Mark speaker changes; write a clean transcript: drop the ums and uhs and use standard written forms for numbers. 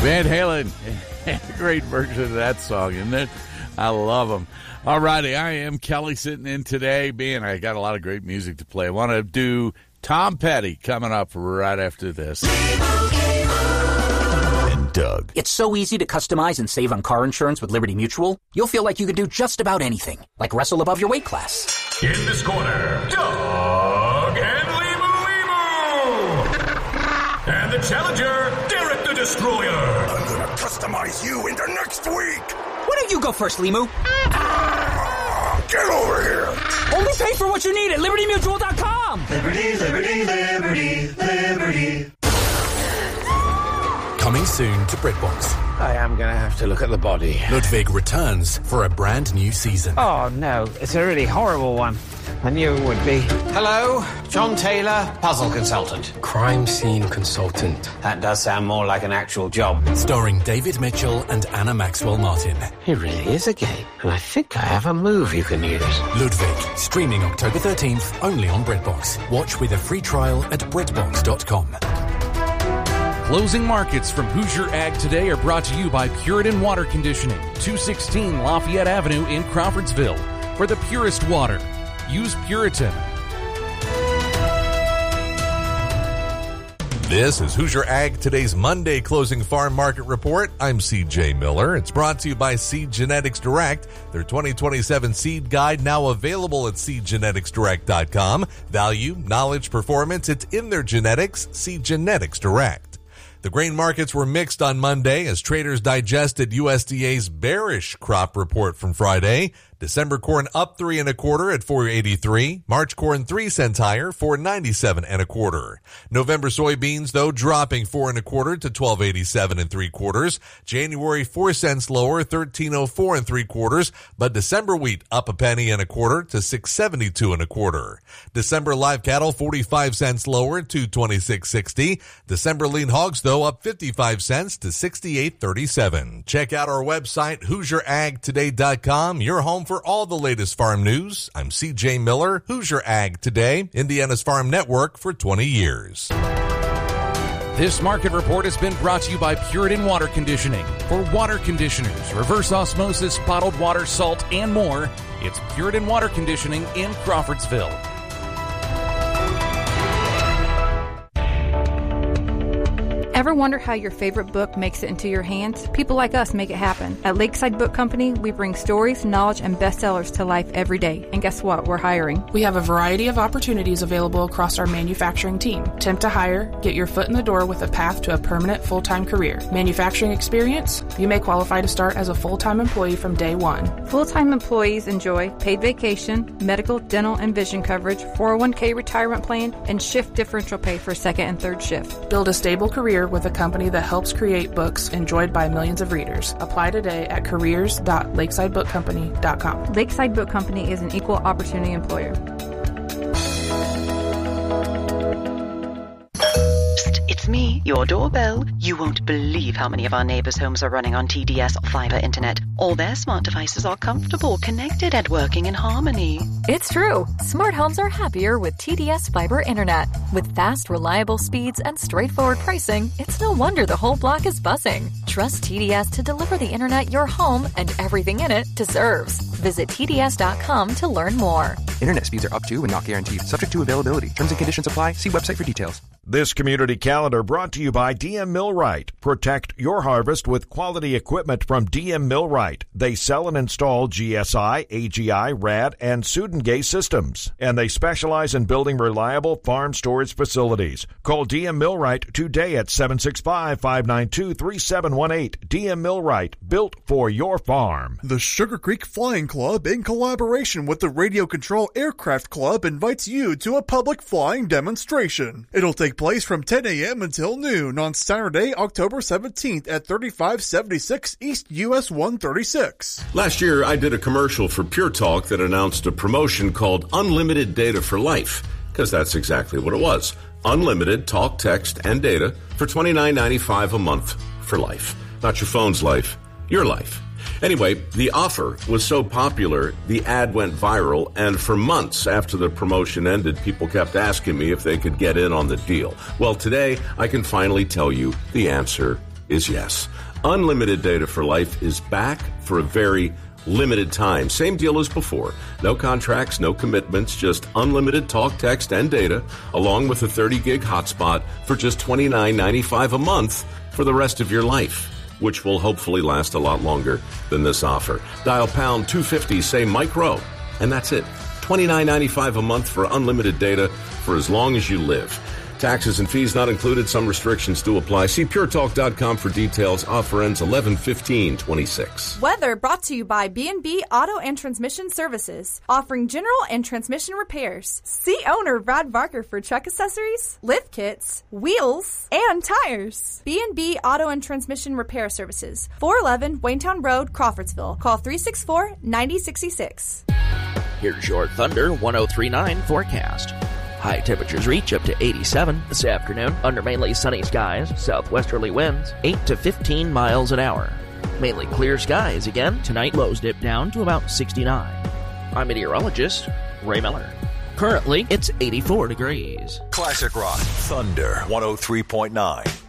Speaker 1: Van Halen, great version of that song, isn't it? I love them. All righty, I am Kelly sitting in today. I got a lot of great music to play. I want to do Tom Petty coming up right after this. And Doug.
Speaker 2: It's so easy to customize and save on car insurance with Liberty Mutual. You'll feel like you can do just about anything, like wrestle above your weight class.
Speaker 3: In this corner, Doug and Limu. And the challenger, Derek the Destroyer.
Speaker 4: I'm going to customize you into next week.
Speaker 2: Why don't you go first, Limu?
Speaker 4: Get over here.
Speaker 2: Only pay for what you need at LibertyMutual.com.
Speaker 5: Liberty, liberty, liberty, liberty.
Speaker 6: Coming soon to BritBox.
Speaker 7: I am going to have to look at the body.
Speaker 6: Ludwig returns for a brand new season.
Speaker 7: Oh, no. It's a really horrible one. I knew it would be. Hello, John Taylor, puzzle consultant.
Speaker 8: Crime scene consultant.
Speaker 7: That does sound more like an actual job.
Speaker 6: Starring David Mitchell and Anna Maxwell Martin.
Speaker 7: He really is a game, and I think I have a move you can use.
Speaker 6: Ludwig, streaming October 13th, only on BritBox. Watch with a free trial at BritBox.com.
Speaker 9: Closing markets from Hoosier Ag Today are brought to you by Puritan Water Conditioning, 216 Lafayette Avenue in Crawfordsville. For the purest water, use Puritan.
Speaker 10: This is Hoosier Ag Today's Monday Closing Farm Market Report. I'm C.J. Miller. It's brought to you by Seed Genetics Direct. Their 2027 seed guide now available at seedgeneticsdirect.com. Value, knowledge, performance, it's in their genetics. Seed Genetics Direct. The grain markets were mixed on Monday as traders digested USDA's bearish crop report from Friday. December corn up 3 1/4 at $4.83. March corn 3 cents higher, $4.97 1/4. November soybeans, though, dropping 4 1/4 to $12.87 3/4. January 4 cents lower, $13.04 3/4. But December wheat up a penny 1/4 to $6.72 1/4. December live cattle 45 cents lower, $226.60. December lean hogs, though, up 55 cents to $68.37. Check out our website, HoosierAgToday.com. Your home for all the latest farm news. I'm C.J. Miller, Hoosier Ag Today, Indiana's farm network for 20 years.
Speaker 9: This market report has been brought to you by Puritan Water Conditioning. For water conditioners, reverse osmosis, bottled water, salt, and more, it's Puritan Water Conditioning in Crawfordsville.
Speaker 11: Ever wonder how your favorite book makes it into your hands? People like us make it happen. At Lakeside Book Company, we bring stories, knowledge, and bestsellers to life every day. And guess what? We're hiring.
Speaker 12: We have a variety of opportunities available across our manufacturing team. Temp to hire, get your foot in the door with a path to a permanent full-time career. Manufacturing experience, you may qualify to start as a full-time employee from day one.
Speaker 11: Full-time employees enjoy paid vacation, medical, dental, and vision coverage, 401k retirement plan, and shift differential pay for second and third shift.
Speaker 12: Build a stable career with a company that helps create books enjoyed by millions of readers. Apply today at careers.lakesidebookcompany.com.
Speaker 11: Lakeside Book Company is an equal opportunity employer.
Speaker 13: It's me, your doorbell. You won't believe how many of our neighbors' homes are running on TDS fiber internet. All their smart devices are comfortable, connected, and working in harmony.
Speaker 14: It's true. Smart homes are happier with TDS fiber internet. With fast, reliable speeds and straightforward pricing, it's no wonder the whole block is buzzing. Trust TDS to deliver the internet your home and everything in it deserves. Visit TDS.com to learn more.
Speaker 15: Internet speeds are up to and not guaranteed. Subject to availability. Terms and conditions apply. See website for details.
Speaker 16: This community calendar brought to you by DM Millwright. Protect your harvest with quality equipment from DM Millwright. They sell and install GSI, AGI, RAD, and Sudengate systems. And they specialize in building reliable farm storage facilities. Call DM Millwright today at 765-592-3718. DM Millwright, built for your farm.
Speaker 17: The Sugar Creek Flying Club, in collaboration with the Radio Control Aircraft Club, invites you to a public flying demonstration. It'll take place from 10 a.m. until noon on Saturday, October 17th at 3576 East US 136.
Speaker 18: Last year, I did a commercial for Pure Talk that announced a promotion called Unlimited Data for Life, because that's exactly what it was. Unlimited talk, text, and data for $29.95 a month for life. Not your phone's life, your life. Anyway, the offer was so popular, the ad went viral, and for months after the promotion ended, people kept asking me if they could get in on the deal. Well, today, I can finally tell you the answer is yes. Unlimited Data for Life is back for a very limited time. Same deal as before. No contracts, no commitments, just unlimited talk, text, and data, along with a 30-gig hotspot for just $29.95 a month for the rest of your life, which will hopefully last a lot longer than this offer. Dial pound 250, say micro, and that's it. $29.95 a month for unlimited data for as long as you live. Taxes and fees not included. Some restrictions do apply. See puretalk.com for details. Offer ends 11/15/26.
Speaker 19: Weather brought to you by B&B Auto and Transmission Services, offering general and transmission repairs. See owner Brad Barker for truck accessories, lift kits, wheels, and tires. B&B Auto and Transmission Repair Services, 411 Waynetown Road, Crawfordsville. Call 364-9066.
Speaker 20: Here's your Thunder 1039 forecast. High temperatures reach up to 87 this afternoon under mainly sunny skies, southwesterly winds 8 to 15 miles an hour. Mainly clear skies again. Tonight lows dip down to about 69. I'm meteorologist Ray Miller. Currently, it's 84 degrees.
Speaker 21: Classic Rock Thunder 103.9.